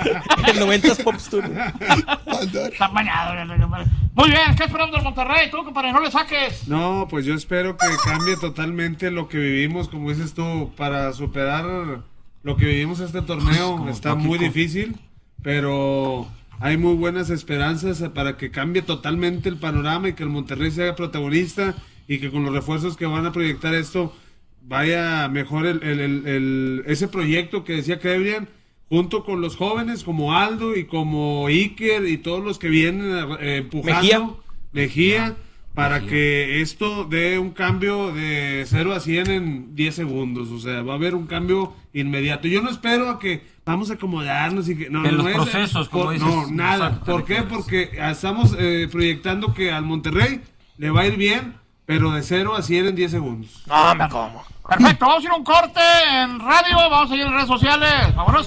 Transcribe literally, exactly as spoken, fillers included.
El noventas Pop Tour. Está bañado. Muy bien, ¿qué esperamos del Monterrey? Tú, compadre, no le saques. No, pues yo espero que cambie totalmente lo que vivimos, como dices tú, para superar lo que vivimos este torneo. Como Está lógico. muy difícil, pero hay muy buenas esperanzas para que cambie totalmente el panorama y que el Monterrey sea protagonista y que con los refuerzos que van a proyectar esto vaya mejor el, el, el, el- ese proyecto que decía Kebrian, junto con los jóvenes como Aldo y como Iker y todos los que vienen eh, empujando. Mejía. Mejía, para Mejía. que esto dé un cambio de cero a cien en diez segundos. O sea, va a haber un cambio inmediato. Yo no espero a que vamos a acomodarnos y que... No, En no los es- procesos, como por- dices. No, nada. Exacto, ¿Por qué? exacto. Porque estamos eh, proyectando que al Monterrey le va a ir bien, pero de cero a cien en diez segundos. No, me como. Perfecto, vamos a ir a un corte en radio, vamos a ir en redes sociales. Vámonos.